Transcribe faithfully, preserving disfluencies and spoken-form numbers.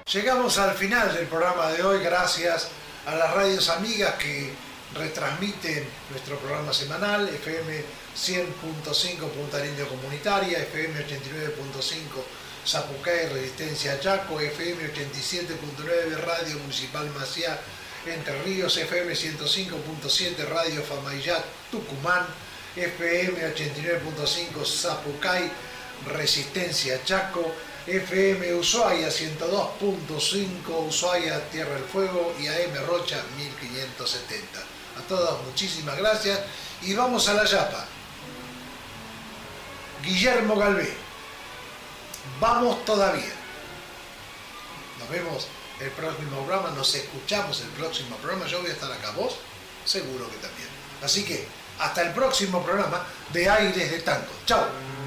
Llegamos al final del programa de hoy, gracias a las radios amigas que retransmiten nuestro programa semanal, F M cien punto cinco Punta del Indio Comunitaria, F M ochenta y nueve punto cinco Zapucay, Resistencia Chaco, F M ochenta y siete punto nueve Radio Municipal Maciá, Entre Ríos, F M ciento cinco punto siete Radio Famayat, Tucumán, F M ochenta y nueve punto cinco Zapucay, Resistencia Chaco, F M Ushuaia ciento dos punto cinco Ushuaia, Tierra del Fuego y A M Rocha mil quinientos setenta. A todos muchísimas gracias y vamos a la yapa. Guillermo Galvé, vamos todavía. Nos vemos el próximo programa, nos escuchamos el próximo programa. Yo voy a estar acá, vos seguro que también. Así que hasta el próximo programa de Aires de Tango. Chao.